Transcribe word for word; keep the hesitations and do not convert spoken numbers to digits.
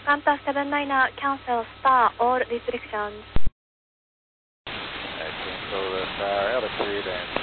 Qantas seven nine er, cancel star all restrictions. Cancel the star altitude and